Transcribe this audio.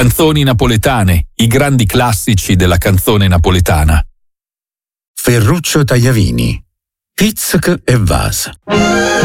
Canzoni napoletane, i grandi classici della canzone napoletana. Ferruccio Tagliavini, Pizzic e Vas.